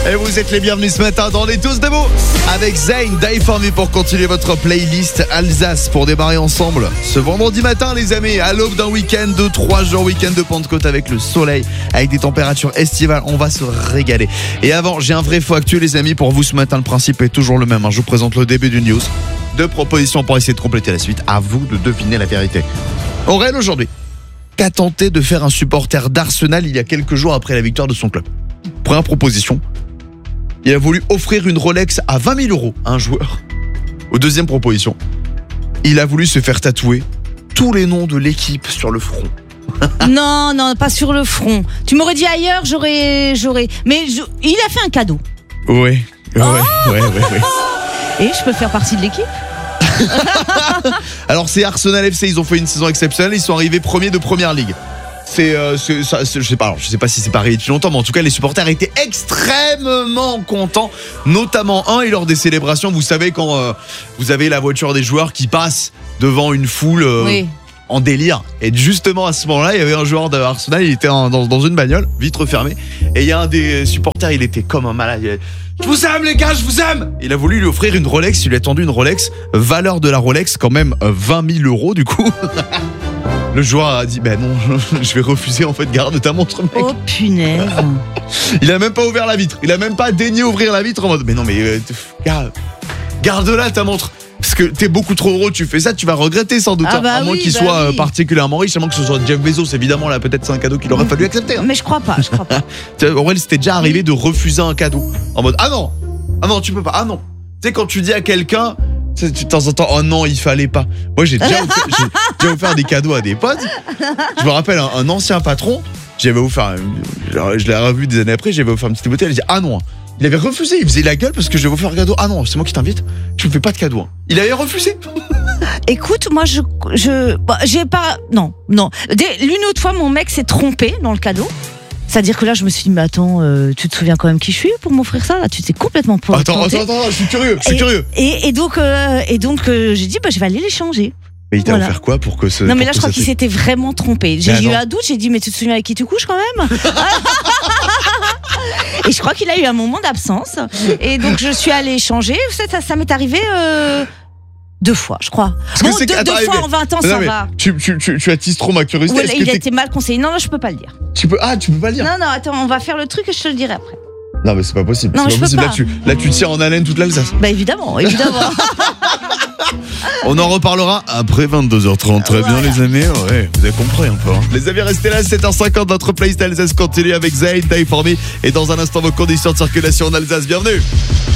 Et vous êtes les bienvenus ce matin dans Les Tous Debout avec Zayn, Die For Me pour continuer votre playlist Alsace pour démarrer ensemble ce vendredi matin les amis, à l'aube d'un week-end de 3 jours, week-end de Pentecôte avec le soleil, avec des températures estivales, on va se régaler. Et avant, j'ai un vrai faux actuel les amis pour vous ce matin, le principe est toujours le même, je vous présente le début du news, 2 propositions pour essayer de compléter la suite, à vous de deviner la vérité. Aurel aujourd'hui, qu'a tenté de faire un supporter d'Arsenal il y a quelques jours après la victoire de son club. Première proposition, il a voulu offrir une Rolex à 20 000 € à un joueur. Aux deuxième proposition, il a voulu se faire tatouer tous les noms de l'équipe sur le front. Non, pas sur le front. Tu m'aurais dit ailleurs, j'aurais. Mais il a fait un cadeau. Ouais. Et je peux faire partie de l'équipe ? Alors c'est Arsenal FC, ils ont fait une saison exceptionnelle, ils sont arrivés premiers de Première Ligue. Je sais pas si c'est pas arrivé depuis longtemps, mais en tout cas les supporters étaient extrêmement contents, notamment et lors des célébrations, vous savez quand vous avez la voiture des joueurs qui passe devant une foule en délire, et justement à ce moment-là il y avait un joueur d'Arsenal, il était dans une bagnole, vitre fermée, et il y a un des supporters, il était comme un malade, je vous aime les gars, je vous aime. Il a voulu lui offrir une Rolex, il lui a tendu une Rolex, valeur de la Rolex quand même 20 000 € du coup. Le joueur a dit non, je vais refuser en fait, garde ta montre mec. Oh punaise. Il a même pas ouvert la vitre, il a même pas daigné ouvrir la vitre en mode garde-la ta montre. Parce que t'es beaucoup trop heureux, tu fais ça, tu vas regretter sans doute. À moins qu'il soit particulièrement riche, à moins que ce soit Jeff Bezos, évidemment, là peut-être c'est un cadeau qu'il aurait fallu accepter. Mais je crois pas. Aurel, c'était déjà arrivé de refuser un cadeau. En mode, ah non, tu peux pas, Tu sais, quand tu dis à quelqu'un, de temps en temps, oh non, il fallait pas. Moi, j'ai déjà offert des cadeaux à des potes. Je me rappelle, un ancien patron, j'avais offert, je l'ai revu des années après, j'avais offert une petite bouteille, il a dit, ah non. Il avait refusé, il faisait la gueule parce que je vais vous faire un cadeau. Ah non, c'est moi qui t'invite, tu me fais pas de cadeau. Il avait refusé. Écoute, moi j'ai pas. Non. L'une autre fois, mon mec s'est trompé dans le cadeau. C'est-à-dire que là, je me suis dit, mais attends, tu te souviens quand même qui je suis pour m'offrir ça? Là, tu t'es complètement planté. Attends, je suis curieux. Et donc, j'ai dit, je vais aller l'échanger. Mais il t'a offert quoi pour que ce. Non, mais là, je crois qu'il s'était vraiment trompé. J'ai eu un doute, j'ai dit, mais tu te souviens avec qui tu couches quand même? Et je crois qu'il a eu un moment d'absence. Et donc, je suis allée échanger. Ça m'est arrivé 2 fois, je crois. Deux fois en 20 ans, ça va. Tu attises trop ma curiosité. Ouais, il a été mal conseillé. Non, je peux pas le dire. Tu peux pas le dire. Non, attends, on va faire le truc et je te le dirai après. Non, mais c'est pas possible. Non, c'est pas possible. Là, tu tiens en haleine toute l'Alsace. Bah, évidemment. On en reparlera après 22h30. Très bien, les amis. Ouais, vous avez compris un peu. Les amis, restez là. 7h50. Notre playlist Alsace continue avec Zayn, Die For Me. Et dans un instant, vos conditions de circulation en Alsace. Bienvenue.